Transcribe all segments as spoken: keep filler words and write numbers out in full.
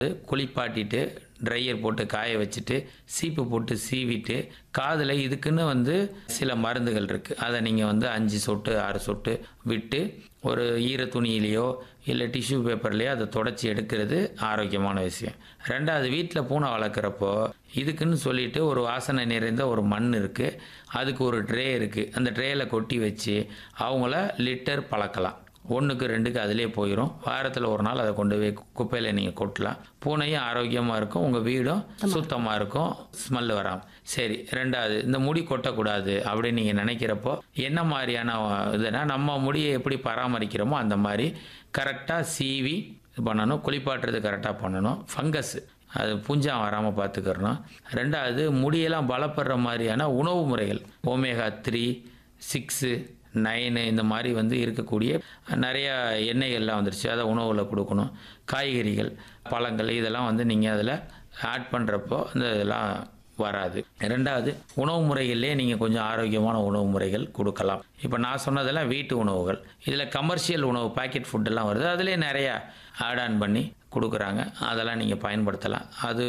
குளிப்பாட்டிட்டு dryer போட்டு காய வச்சுட்டு சீப்பு போட்டு சீவிட்டு காதில் இதுக்குன்னு வந்து சில மருந்துகள் இருக்குது. அதை நீங்கள் வந்து அஞ்சு சொட்டு ஆறு சொட்டு விட்டு ஒரு ஈர துணியிலையோ இல்லை டிஷ்யூ பேப்பர்லேயோ அதை தொடச்சி எடுக்கிறது ஆரோக்கியமான விஷயம். ரெண்டாவது, வீட்டில் பூனை வளர்க்குறப்போ இதுக்குன்னு சொல்லிட்டு ஒரு வாசனை நிறைந்த ஒரு மண் இருக்குது, அதுக்கு ஒரு ட்ரே இருக்குது. அந்த ட்ரேயில் கொட்டி வச்சு அவங்கள லிட்டர் பழக்கலாம். ஒன்றுக்கு ரெண்டுக்கு அதிலே போயிடும். வாரத்தில் ஒரு நாள் அதை கொண்டு போய் குப்பையில் நீங்கள் கொட்டலாம். பூனையும் ஆரோக்கியமாக இருக்கும், உங்கள் வீடும் சுத்தமாக இருக்கும், ஸ்மெல் வராமல். சரி, ரெண்டாவது, இந்த முடி கொட்டக்கூடாது அப்படின்னு நீங்கள் நினைக்கிறப்போ என்ன மாதிரியான இதுனா, நம்ம முடியை எப்படி பராமரிக்கிறோமோ அந்த மாதிரி கரெக்டாக சீவி பண்ணணும். குளிப்பாட்டுறது கரெக்டாக பண்ணணும். ஃபங்கஸ் அது பூஞ்சான் வராமல் பார்த்துக்கிறணும். ரெண்டாவது, முடியெல்லாம் பலப்படுற மாதிரியான உணவு முறைகள் ஒமேகா த்ரீ சிக்ஸு நைனு இந்த மாதிரி வந்து இருக்கக்கூடிய நிறையா எண்ணெய்கள்லாம் வந்துருச்சு, அதை உணவில் கொடுக்கணும். காய்கறிகள் பழங்கள் இதெல்லாம் வந்து நீங்கள் அதில் ஆட் பண்ணுறப்போ அந்த இதெல்லாம் வராது. ரெண்டாவது, உணவு முறைகள்லேயே நீங்கள் கொஞ்சம் ஆரோக்கியமான உணவு முறைகள் கொடுக்கலாம். இப்போ நான் சொன்னதெல்லாம் வீட்டு உணவுகள். இதில் கமர்ஷியல் உணவு பேக்கெட் ஃபுட்டெல்லாம் வருது, அதிலே நிறையா ஆட் ஆன் பண்ணி கொடுக்குறாங்க. அதெல்லாம் நீங்கள் பயன்படுத்தலாம். அது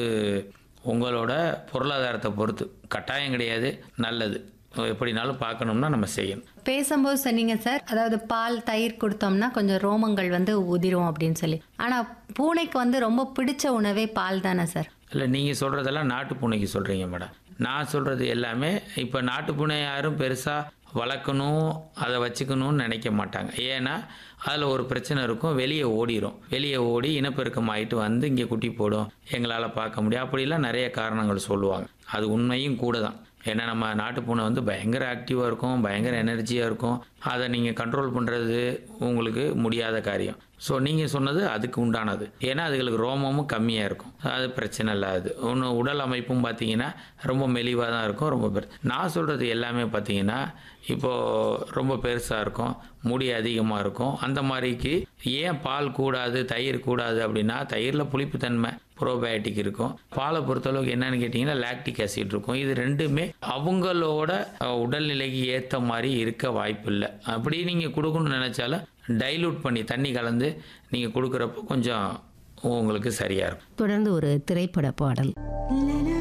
உங்களோட பொருளாதாரத்தை பொறுத்து, கட்டாயம் கிடையாது, நல்லது. எப்படினாலும் பார்க்கணும்னா நம்ம செய்யணும். பேசும்போது சொன்னீங்க சார், அதாவது பால் தயிர் கொடுத்தோம்னா கொஞ்சம் ரோமங்கள் வந்து உதிரும் அப்படின்னு சொல்லி. ஆனால் பூனைக்கு வந்து ரொம்ப பிடிச்ச உணவே பால் தானே சார்? இல்லை, நீங்கள் சொல்கிறதெல்லாம் நாட்டு பூனைக்கு சொல்கிறீங்க மேடம். நான் சொல்கிறது எல்லாமே இப்போ நாட்டு பூனை யாரும் பெருசாக வளர்க்கணும் அதை வச்சுக்கணும்னு நினைக்க மாட்டாங்க. ஏன்னா அதில் ஒரு பிரச்சனை இருக்கும், வெளியே ஓடிடும். வெளியே ஓடி இனப்பெருக்கம் ஆகிட்டு வந்து இங்கே குட்டி போடும், எங்களால் பார்க்க முடியும், அப்படிலாம் நிறைய காரணங்கள் சொல்லுவாங்க. அது உண்மையும் கூட தான். ஏன்னா நம்ம நாட்டு பூனை வந்து பயங்கர ஆக்டிவாக இருக்கும், பயங்கர எனர்ஜியாக இருக்கும். அதை நீங்கள் கண்ட்ரோல் பண்ணுறது உங்களுக்கு முடியாத காரியம். ஸோ நீங்கள் சொன்னது அதுக்கு உண்டானது. ஏன்னா அதுகளுக்கு ரோமமும் கம்மியாக இருக்கும், அது பிரச்சனை இல்லை. அது ஒன்று உடல் அமைப்பும் பார்த்தீங்கன்னா ரொம்ப மெலிவாக தான் இருக்கும். ரொம்ப பெரு நான் சொல்கிறது எல்லாமே பார்த்தீங்கன்னா இப்போது ரொம்ப பெருசாக இருக்கும், முடி அதிகமாக இருக்கும். அந்த மாதிரிக்கு ஏன் பால் கூடாது தயிர் கூடாது அப்படின்னா, தயிரில் புளிப்புத்தன்மை ப்ரோபயோட்டிக் இருக்கும். பாலை பொறுத்தளவுக்கு என்னன்னு கேட்டிங்கன்னா லாக்டிக் ஆசிட் இருக்கும். இது ரெண்டுமே அவங்களோட உடல்நிலைக்கு ஏற்ற மாதிரி இருக்க வாய்ப்பு இல்லை. அப்படி நீங்கள் கொடுக்கணும்னு நினச்சாலும் டைலூட் பண்ணி தண்ணி கலந்து நீங்கள் கொடுக்குறப்போ கொஞ்சம் உங்களுக்கு சரியாக இருக்கும். தொடர்ந்து ஒரு திரைப்பட பாடல்.